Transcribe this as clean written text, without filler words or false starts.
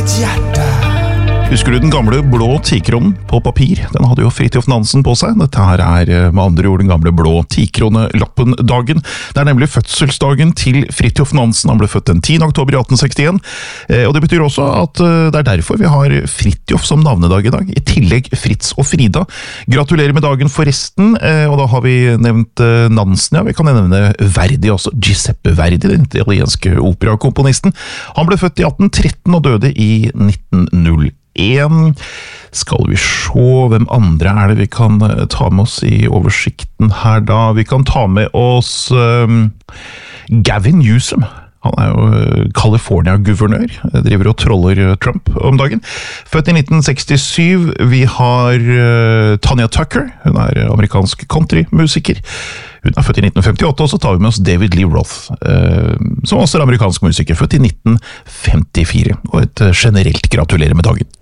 mitt hjerte. Husker du den gamle blå 10-kronen på papir? Den hadde jo Fridtjof Nansen på seg. Dette her med andre ord den gamle blå 10-kronelappen-dagen. Det nemlig fødselsdagen til Fridtjof Nansen. Han ble født den 10. oktober 1861. Og det betyr også at det derfor vi har Fridtjof som navnedag i dag. I tillegg Fritz og Frida. Gratulerer med dagen forresten. Og da har vi nevnt Nansen, ja. Vi kan nevne Verdi også. Giuseppe Verdi, den italienske operakomponisten. Han ble født i 1813 og døde i 1901. Skal vi se, hvem andre det vi kan ta med oss i oversikten her da? Vi kan ta med oss Gavin Newsom. Han jo California-guvernør, driver og troller Trump om dagen. Født i 1967, vi har Tanya Tucker, hun amerikansk countrymusiker. Hun født i 1958, og så tar vi med oss David Lee Roth, som også amerikansk musiker, født i 1954. Og et generelt gratulerer med dagen.